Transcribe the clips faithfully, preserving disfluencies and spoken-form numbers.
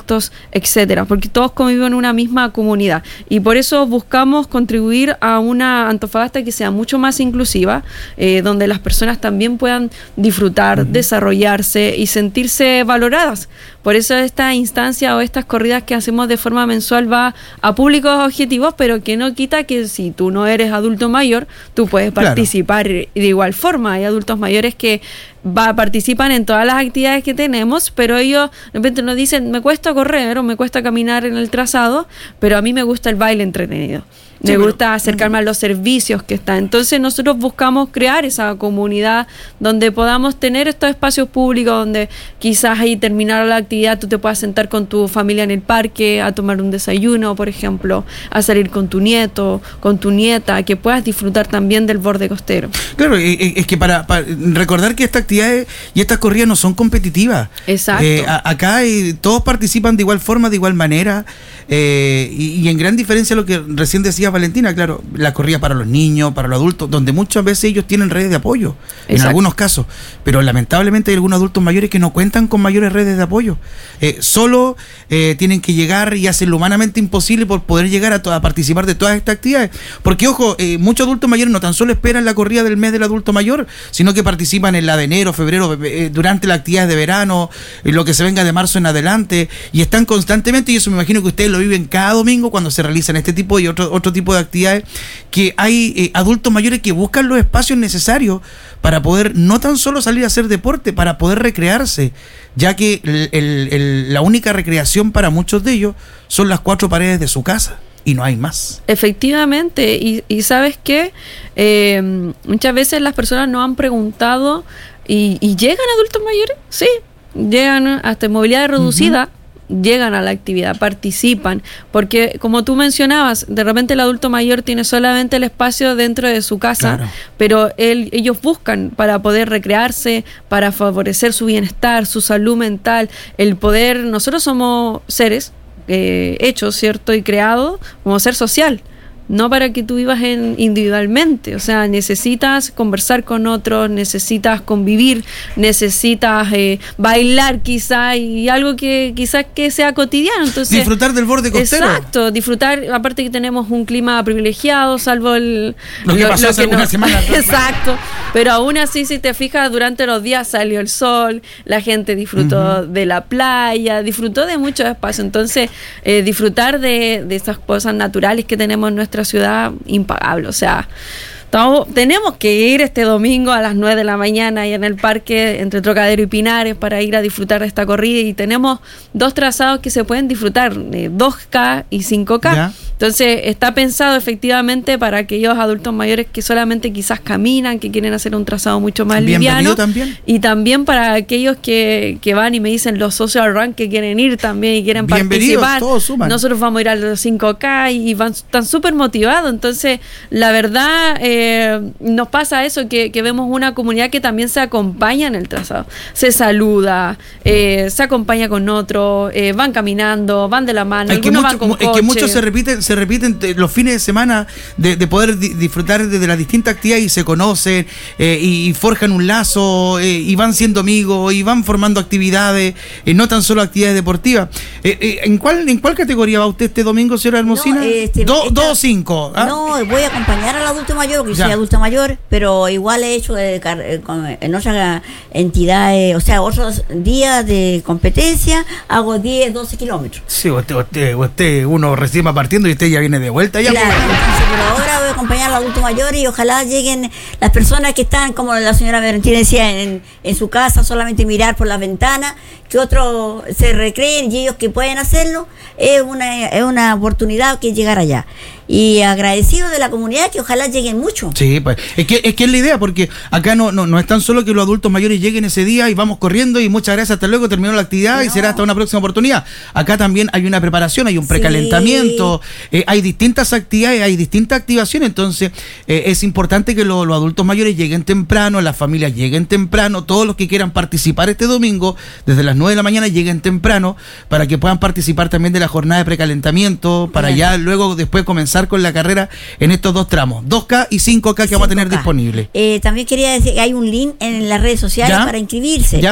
productos, etcétera, porque todos conviven en una misma comunidad. Y por eso buscamos contribuir a una Antofagasta que sea mucho más inclusiva, eh, donde las personas también puedan disfrutar, uh-huh. desarrollarse y sentirse valoradas. Por eso esta instancia o estas corridas que hacemos de forma mensual va a públicos objetivos, pero que no quita que si tú no eres adulto mayor, tú puedes participar claro. de igual forma. Hay adultos mayores que va, participan en todas las actividades que tenemos, pero ellos de repente nos dicen, me cuesta correr o me cuesta caminar en el trazado, pero a mí me gusta el baile entretenido. Me sí, gusta pero, acercarme a los servicios que están. Entonces nosotros buscamos crear esa comunidad donde podamos tener estos espacios públicos, donde quizás ahí terminar la actividad tú te puedas sentar con tu familia en el parque a tomar un desayuno, por ejemplo, a salir con tu nieto, con tu nieta, que puedas disfrutar también del borde costero. Claro, es que para, para recordar que estas actividades y estas corridas no son competitivas. Exacto. Eh, a, acá eh, todos participan de igual forma, de igual manera, eh, y, y en gran diferencia lo que recién decía Valentina, claro, la corrida para los niños, para los adultos, donde muchas veces ellos tienen redes de apoyo, Exacto. en algunos casos, pero lamentablemente hay algunos adultos mayores que no cuentan con mayores redes de apoyo, eh, solo eh, tienen que llegar y hacen lo humanamente imposible por poder llegar a, to- a participar de todas estas actividades, porque ojo, eh, muchos adultos mayores no tan solo esperan la corrida del mes del adulto mayor, sino que participan en la de enero, febrero, eh, durante las actividades de verano, eh, lo que se venga de marzo en adelante, y están constantemente, y eso me imagino que ustedes lo viven cada domingo cuando se realizan este tipo y otro, otro tipo de actividades, que hay eh, adultos mayores que buscan los espacios necesarios para poder no tan solo salir a hacer deporte, para poder recrearse, ya que el, el, el, la única recreación para muchos de ellos son las cuatro paredes de su casa y no hay más. Efectivamente, y, y ¿sabes qué? Eh, muchas veces las personas nos han preguntado ¿y, y llegan adultos mayores? Sí, llegan hasta movilidad reducida. Uh-huh. Llegan a la actividad, participan, porque como tú mencionabas, de repente el adulto mayor tiene solamente el espacio dentro de su casa, claro. pero él, ellos buscan para poder recrearse, para favorecer su bienestar, su salud mental, el poder, nosotros somos seres eh, hechos, ¿cierto? Y creados como ser social. No para que tú vivas en individualmente, o sea, necesitas conversar con otros, necesitas convivir, necesitas eh, bailar quizá y algo que quizás que sea cotidiano. Entonces, disfrutar del borde costero. Exacto, disfrutar, aparte que tenemos un clima privilegiado, salvo el... Lo que lo, pasó lo hace que una no, semana. Exacto, pero aún así si te fijas, durante los días salió el sol, la gente disfrutó uh-huh. de la playa, disfrutó de muchos espacios, entonces eh, disfrutar de, de esas cosas naturales que tenemos en nuestra ciudad, impagable, o sea, estamos, tenemos que ir este domingo a las nueve de la mañana ahí en el parque entre Trocadero y Pinares para ir a disfrutar de esta corrida, y tenemos dos trazados que se pueden disfrutar, eh, dos K y cinco K. ¿Ya? Entonces está pensado efectivamente para aquellos adultos mayores que solamente quizás caminan, que quieren hacer un trazado mucho más liviano, también. Y también para aquellos que, que van y me dicen los social run que quieren ir también y quieren participar. Todos suman. Nosotros vamos a ir a los cinco K y van están súper motivados. Entonces la verdad eh, nos pasa eso, que, que vemos una comunidad que también se acompaña en el trazado, se saluda, eh, se acompaña con otros, eh, van caminando, van de la mano, es que, algunos mucho, van con es coche. Que muchos se repiten se repiten los fines de semana de, de poder di, disfrutar de, de las distintas actividades y se conocen eh, y, y forjan un lazo eh, y van siendo amigos y van formando actividades, eh, no tan solo actividades deportivas. Eh, eh, ¿en cuál en cuál categoría va usted este domingo, señora Hermosina? No, este, Do, esta, ¿Dos o cinco? ¿Ah? No, voy a acompañar al adulto mayor, porque ya. soy adulto mayor, pero igual he hecho de, en otras entidades, o sea, otros días de competencia, hago diez, doce kilómetros. Sí, usted, usted, usted uno recién va partiendo y usted ya viene de vuelta. Ya claro, entonces, pero ahora voy a acompañar al adulto mayor y ojalá lleguen las personas que están, como la señora Valentina decía, en, en su casa, solamente mirar por las ventanas, que otros se recreen y ellos que pueden hacerlo, es una, es una oportunidad que llegar allá. Y agradecido de la comunidad, que ojalá lleguen mucho. Sí, pues es que es que es la idea, porque acá no, no, no es tan solo que los adultos mayores lleguen ese día y vamos corriendo y muchas gracias, hasta luego, terminó la actividad no. y será hasta una próxima oportunidad. Acá también hay una preparación, hay un precalentamiento, sí. eh, hay distintas actividades, hay distintas activaciones, entonces eh, es importante que lo, los adultos mayores lleguen temprano, las familias lleguen temprano, todos los que quieran participar este domingo, desde las nueve de la mañana lleguen temprano, para que puedan participar también de la jornada de precalentamiento, para Bien. ya luego después comenzar con la carrera en estos dos tramos, dos K y cinco K que vamos a tener disponibles. Eh, también quería decir que hay un link en las redes sociales ¿Ya? para inscribirse. ¿Ya?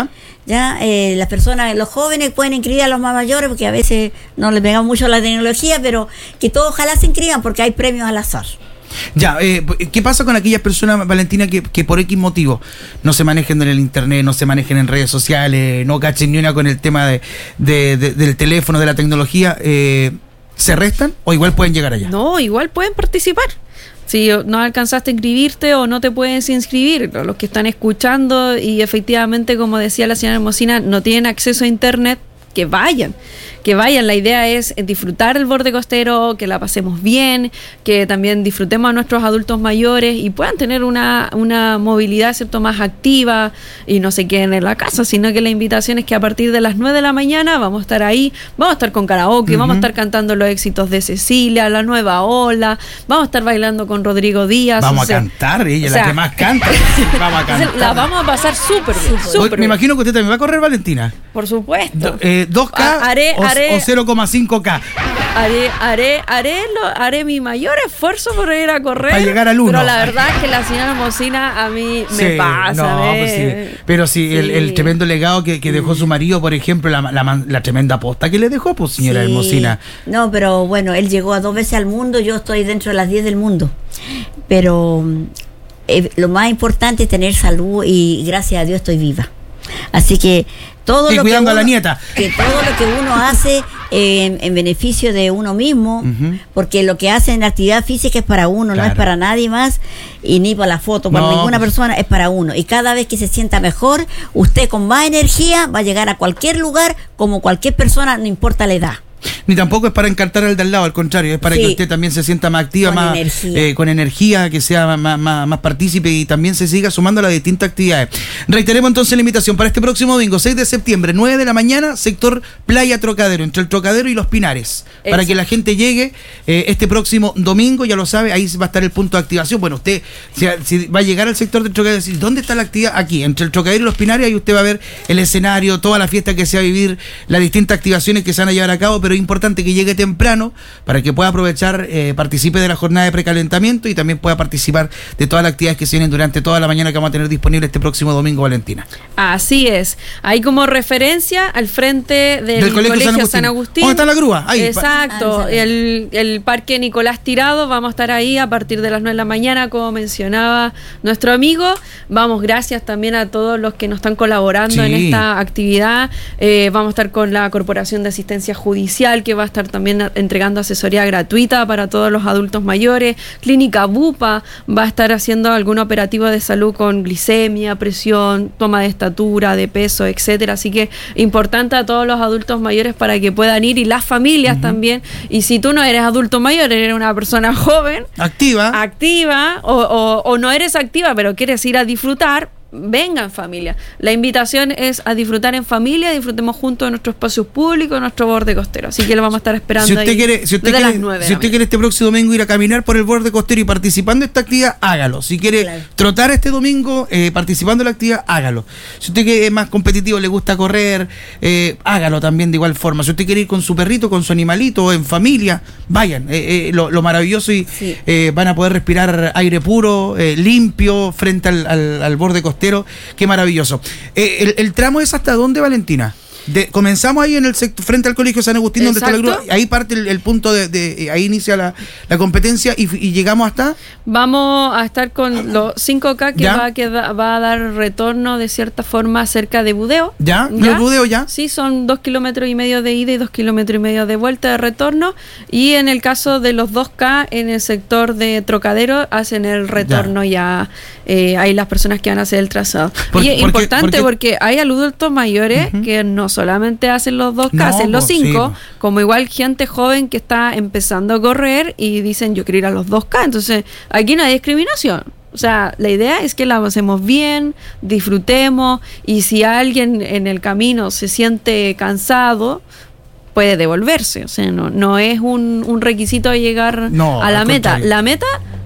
Ya, eh, las personas, los jóvenes pueden inscribir a los más mayores porque a veces no les pegamos mucho la tecnología, pero que todos ojalá se inscriban porque hay premios al azar. Ya, eh, ¿qué pasa con aquellas personas, Valentina, que, que por X motivo no se manejen en el internet, no se manejen en redes sociales, no cachen ni una con el tema de, de, de, del teléfono, de la tecnología? Eh, ¿Se restan o igual pueden llegar allá? No, igual pueden participar. Si no alcanzaste a inscribirte o no te puedes inscribir, los que están escuchando y efectivamente, como decía la señora Hermosina, no tienen acceso a internet, que vayan, que vayan. La idea es disfrutar el borde costero, que la pasemos bien, que también disfrutemos a nuestros adultos mayores y puedan tener una, una movilidad, ¿cierto?, más activa y no se queden en la casa, sino que la invitación es que a partir de las nueve de la mañana vamos a estar ahí, vamos a estar con karaoke, uh-huh. vamos a estar cantando los éxitos de Cecilia, La Nueva Ola, vamos a estar bailando con Rodrigo Díaz. Vamos o sea, a cantar, ella, o sea, la que más canta. Vamos a cantar. La vamos a pasar súper bien, súper bien. Me imagino que usted también va a correr, Valentina. Por supuesto. Do, eh, dos K haré, o, haré, o cero coma cinco K. Haré, haré, haré, lo, haré mi mayor esfuerzo por ir a correr. Para llegar al uno. Pero la verdad es que la señora Hermosina a mí sí, me pasa. No, ¿eh? pues sí. Pero sí, sí. El, el tremendo legado que, que dejó su marido, por ejemplo, la, la, la tremenda posta que le dejó, pues, señora sí. Hermosina. No, pero bueno, él llegó a dos veces al mundo, yo estoy dentro de las diez del mundo. Pero eh, lo más importante es tener salud y gracias a Dios estoy viva. Así que todo y lo cuidando que uno, a la nieta. que todo lo que uno hace eh, en, en beneficio de uno mismo, uh-huh. porque lo que hace en actividad física es para uno, claro. no es para nadie más y ni para la foto, para no, ninguna pues. persona, es para uno. Y cada vez que se sienta mejor, usted con más energía va a llegar a cualquier lugar como cualquier persona, no importa la edad. Ni tampoco es para encartar al de al lado, al contrario, es para sí. que usted también se sienta más activa, con más energía, eh, con energía que sea más, más, más partícipe y también se siga sumando a las distintas actividades. Reiteremos entonces la invitación para este próximo domingo, seis de septiembre, nueve de la mañana, sector Playa Trocadero, entre el Trocadero y Los Pinares, Eso. para que la gente llegue eh, este próximo domingo, ya lo sabe, ahí va a estar el punto de activación. Bueno, usted si, si va a llegar al sector del Trocadero y decir, ¿dónde está la actividad? Aquí, entre el Trocadero y Los Pinares, ahí usted va a ver el escenario, toda la fiesta que se va a vivir, las distintas activaciones que se van a llevar a cabo, pero es importante que llegue temprano para que pueda aprovechar, eh, participe de la jornada de precalentamiento y también pueda participar de todas las actividades que se vienen durante toda la mañana que vamos a tener disponible este próximo domingo, Valentina. Así es. Ahí como referencia al frente del, del Colegio, Colegio San Agustín. San Agustín. ¿Dónde está la grúa? Ahí. Exacto. Ah, el, el Parque Nicolás Tirado, vamos a estar ahí a partir de las nueve de la mañana, como mencionaba nuestro amigo. Vamos, gracias también a todos los que nos están colaborando sí. en esta actividad. Eh, vamos a estar con la Corporación de Asistencia Judicial, que va a estar también entregando asesoría gratuita para todos los adultos mayores. Clínica Bupa va a estar haciendo algún operativo de salud con glicemia, presión, toma de estatura, de peso, etcétera. Así que importante a todos los adultos mayores para que puedan ir y las familias uh-huh. también. Y si tú no eres adulto mayor, eres una persona joven, activa, activa o, o, o no eres activa pero quieres ir a disfrutar, vengan familia. La invitación es a disfrutar en familia, disfrutemos juntos de nuestro espacio público, nuestro borde costero. Así que lo vamos a estar esperando. Si usted ahí quiere, si usted desde quiere, las nueve si usted quiere este próximo domingo ir a caminar por el borde costero y participando de esta actividad, hágalo. Si quiere claro. trotar este domingo eh, participando de la actividad, hágalo. Si usted quiere es más competitivo, le gusta correr, eh, hágalo también de igual forma. Si usted quiere ir con su perrito, con su animalito, en familia, vayan. Eh, eh, lo, lo maravilloso y sí. eh, van a poder respirar aire puro, eh, limpio, frente al, al, al borde costero. Qué maravilloso. Eh, el, ¿El tramo es hasta dónde, Valentina? De, comenzamos ahí en el sector, frente al Colegio San Agustín, donde Exacto. está la grúa, ahí parte el, el punto de, de, ahí inicia la, la competencia y, y llegamos hasta... Vamos a estar con los cinco K que va a, queda, va a dar retorno de cierta forma cerca de Budeo. ¿Ya? ¿Ya? ¿El Budeo ya? Sí, son dos kilómetros y medio de ida y dos kilómetros y medio de vuelta de retorno, y en el caso de los dos K en el sector de Trocadero hacen el retorno ya, ya eh, hay las personas que van a hacer el trazado. Por, y es porque, importante porque, porque hay adultos mayores uh-huh. que no solamente hacen los dos K, no, hacen los cinco, sí. como igual gente joven que está empezando a correr y dicen yo quiero ir a los dos K, entonces aquí no hay discriminación. O sea, la idea es que la hacemos bien, disfrutemos, y si alguien en el camino se siente cansado, puede devolverse. O sea, no, no es un, un requisito de llegar no, a la meta. Contrario. La meta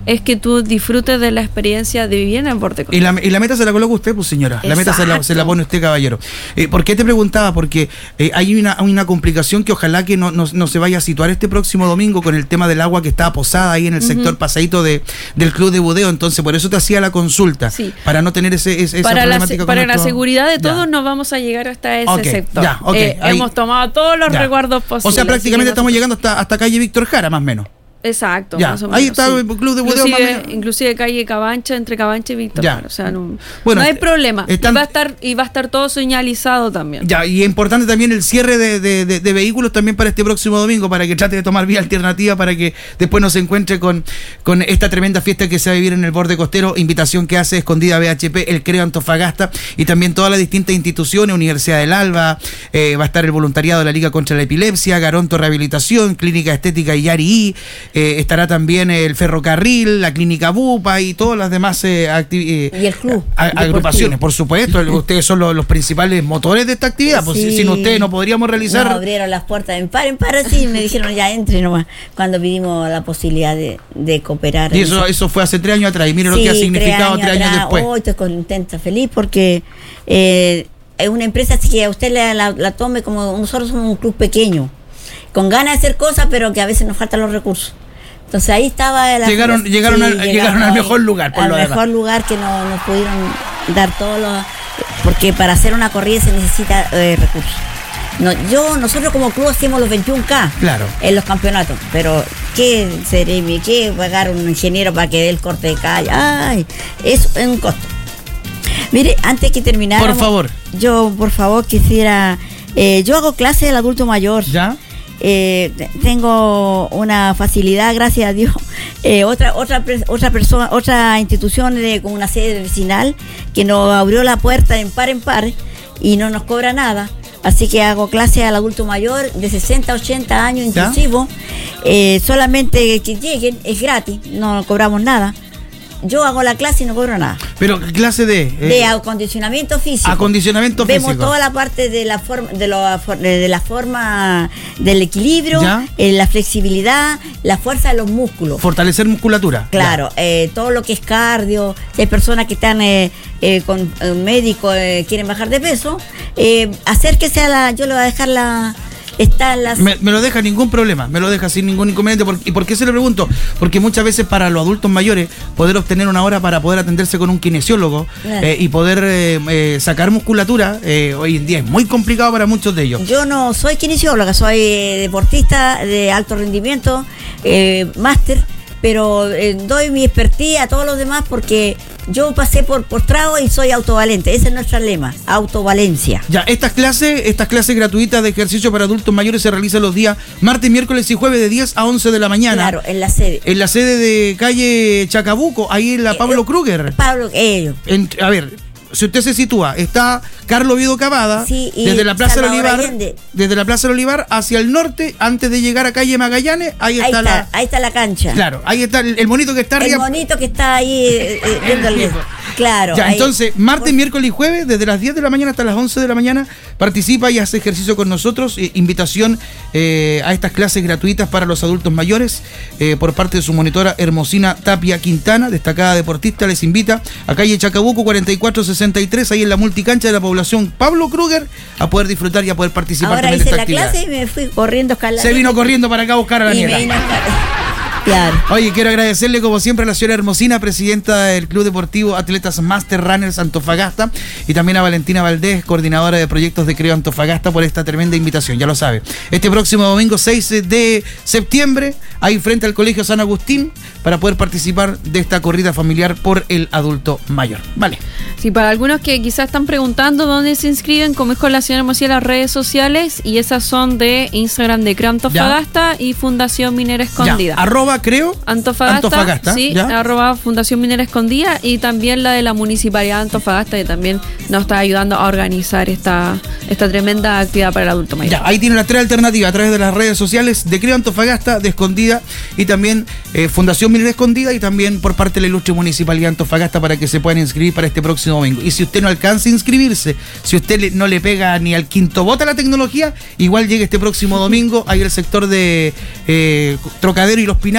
es que tú disfrutes de la experiencia de vivir en el borde costero. Y la, y la meta se la coloca usted, pues señora. Exacto. La meta se la, se la pone usted, caballero. Eh, ¿Por qué te preguntaba? Porque eh, hay una, una complicación que ojalá que no, no, no se vaya a situar este próximo domingo con el tema del agua que estaba posada ahí en el uh-huh. sector pasadito de, del Club de Budeo. Entonces, por eso te hacía la consulta. Sí. Para no tener ese, ese, esa para problemática. La, para nuestro... la seguridad de todos, ya. no vamos a llegar hasta ese okay, sector. Ya, okay, eh, hemos tomado todos los ya. resguardos posibles. O sea, prácticamente estamos llegando hasta, hasta calle Víctor Jara, más o menos. Exacto, ya, más o menos, ahí está sí. el Club de Budeo. Inclusive, inclusive calle Cabancha, entre Cabancha y Víctor Jara. O sea, no, bueno, no hay problema. Están, y, va a estar, y va a estar todo señalizado también. Ya, y es importante también el cierre de, de, de, de vehículos también para este próximo domingo, para que trate de tomar vía alternativa, para que después no se encuentre con, con esta tremenda fiesta que se va a vivir en el borde costero. Invitación que hace Escondida B H P, el CREO Antofagasta y también todas las distintas instituciones, Universidad del Alba, eh, va a estar el voluntariado de la Liga contra la Epilepsia, Garonto Rehabilitación, Clínica Estética y Yari, eh, estará también También el ferrocarril, la clínica Bupa y todas las demás eh, acti- eh, y el club a, agrupaciones, por supuesto. Ustedes son los, los principales motores de esta actividad. Pues sí. Sin ustedes no podríamos realizar. Nos abrieron las puertas en par, en par, así me dijeron ya entre nomás. Cuando pedimos la posibilidad de, de cooperar. Y eso, eso fue hace tres años atrás. Y mire sí, lo que ha significado tres años, tres años después. Hoy estoy contenta, feliz porque eh, es una empresa así que a usted la, la, la tome como nosotros somos un club pequeño, con ganas de hacer cosas, pero que a veces nos faltan los recursos. Entonces ahí estaba la llegaron sí, llegaron, al, llegaron, llegaron al mejor lugar por al lo mejor demás. lugar que no nos pudieron dar todos los, porque para hacer una corrida se necesita eh, recursos. No, yo nosotros como club hacemos los veintiuno K claro. en los campeonatos, pero qué seremi, qué pagar un ingeniero para que dé el corte de calle, ay, eso es un costo. Mire, antes que terminar, por favor, yo por favor quisiera, eh, yo hago clase del adulto mayor. ¿Ya? Eh, tengo una facilidad, gracias a Dios. Eh, otra otra otra persona, otra institución de, con una sede vecinal que nos abrió la puerta en par en par y no nos cobra nada. Así que hago clase al adulto mayor de sesenta a ochenta años inclusivo. Eh, solamente que lleguen, es gratis, no cobramos nada. Yo hago la clase y no cobro nada. Pero clase de eh, de acondicionamiento físico. Acondicionamiento Vemos físico. Vemos toda la parte de la forma de, lo, de la forma del equilibrio, eh, la flexibilidad, la fuerza de los músculos. Fortalecer musculatura. Claro, eh, todo lo que es cardio. Si hay personas que están eh, eh, con un médico eh, quieren bajar de peso, eh, acérquese a la. Yo le voy a dejar la. Están las... me, me lo deja ningún problema, me lo deja sin ningún inconveniente. Por, ¿Y por qué se lo pregunto? Porque muchas veces para los adultos mayores poder obtener una hora para poder atenderse con un kinesiólogo claro. eh, y poder eh, eh, sacar musculatura, eh, hoy en día es muy complicado para muchos de ellos. Yo no soy kinesióloga, soy deportista de alto rendimiento, eh, máster, pero eh, doy mi expertise a todos los demás porque yo pasé por postrado y soy autovalente. Ese es nuestro lema, autovalencia. Ya, estas clases, estas clases gratuitas de ejercicio para adultos mayores se realizan los días martes, miércoles y jueves de diez a once de la mañana. Claro, en la sede. En la sede de calle Chacabuco, ahí en la Pablo eh, Kruger. Pablo, ellos. Eh, a ver, si usted se sitúa, está Carlos Oviedo Cavada, sí, desde la Plaza del Olivar, Allende. desde la Plaza del Olivar hacia el norte, antes de llegar a calle Magallanes, ahí, ahí está, está la ahí está la cancha. Claro, ahí está el, el monito que está arriba. El monito que está ahí eh, eh, viéndole. Claro. Ya, ahí. entonces, martes, miércoles y jueves, desde las diez de la mañana hasta las once de la mañana, participa y hace ejercicio con nosotros. Eh, invitación eh, a estas clases gratuitas para los adultos mayores eh, por parte de su monitora Hermosina Tapia Quintana, destacada deportista. Les invita a calle Chacabuco cuarenta y cuatro sesenta y tres, ahí en la multicancha de la población Pablo Kruger, a poder disfrutar y a poder participar. Ahora también hice de esta la actividad. Clase y me fui corriendo escalando. Se vino corriendo para acá a buscar a la nieta. Claro. Oye, quiero agradecerle como siempre a la señora Hermosina, presidenta del Club Deportivo Atletas Master Runners Antofagasta, y también a Valentina Valdés, coordinadora de proyectos de CREO Antofagasta, por esta tremenda invitación. Ya lo sabe, este próximo domingo seis de septiembre, ahí frente al Colegio San Agustín, para poder participar de esta corrida familiar por el adulto mayor. Vale. Sí, para algunos que quizás están preguntando dónde se inscriben, como dijo la señora Hermosina, las redes sociales, y esas son de Instagram de CREO Antofagasta y Fundación Minera Escondida. Ya. Arroba creo Antofagasta, Antofagasta, sí, ¿ya? Arroba Fundación Minera Escondida, y también la de la Municipalidad de Antofagasta, que también nos está ayudando a organizar esta, esta tremenda actividad para el adulto mayor. Ya, ahí tienen las tres alternativas a través de las redes sociales de CREO Antofagasta, de Escondida, y también eh, Fundación Minera Escondida, y también por parte de la ilustre Municipalidad de Antofagasta, para que se puedan inscribir para este próximo domingo. Y si usted no alcanza a inscribirse, si usted le, no le pega ni al quinto bote a la tecnología, igual llega este próximo domingo ahí el sector de eh, Trocadero y Los Pinares,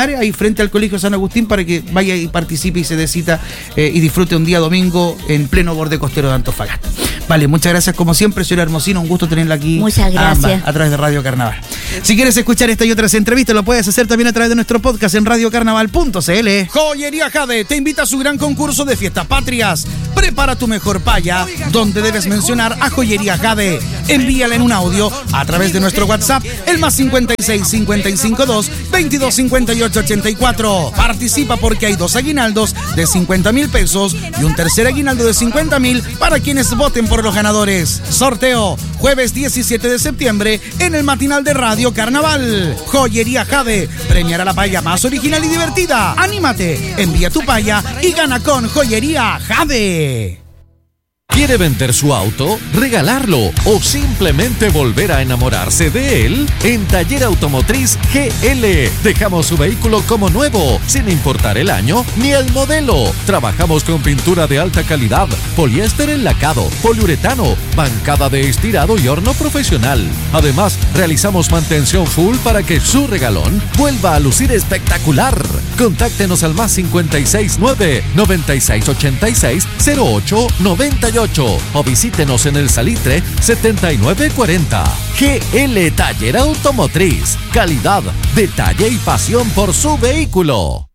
Linares, ahí frente al Colegio San Agustín, para que vaya y participe y se dé cita eh, y disfrute un día domingo en pleno borde costero de Antofagasta. Vale, muchas gracias como siempre, señora Hermosino, un gusto tenerla aquí. Muchas gracias. Ambas, a través de Radio Carnaval. Si quieres escuchar esta y otras entrevistas, lo puedes hacer también a través de nuestro podcast en radio carnaval punto c l. Joyería Jade te invita a su gran concurso de fiestas patrias. Prepara tu mejor paya, donde debes mencionar a Joyería Jade. Envíala en un audio a través de nuestro WhatsApp, el más cincuenta y seis, cincuenta y cinco, dos, veintidós, cincuenta y ocho, ochenta y cuatro. Participa porque hay dos aguinaldos de cincuenta mil pesos y un tercer aguinaldo de cincuenta mil para quienes voten por los ganadores. Sorteo jueves diecisiete de septiembre en el matinal de Radio Carnaval. Joyería Jade premiará la paya más original y divertida. ¡Anímate! Envía tu paya y gana con Joyería Jade. ¿Quiere vender su auto, regalarlo o simplemente volver a enamorarse de él? En Taller Automotriz G L dejamos su vehículo como nuevo, sin importar el año ni el modelo. Trabajamos con pintura de alta calidad, poliéster enlacado, poliuretano, bancada de estirado y horno profesional. Además, realizamos mantención full para que su regalón vuelva a lucir espectacular. Contáctenos al más cincuenta y seis nueve, noventa y seis ochenta y seis, cero ocho noventa y ocho o visítenos en el Salitre setenta y nueve cuarenta. G L Taller Automotriz. Calidad, detalle y pasión por su vehículo.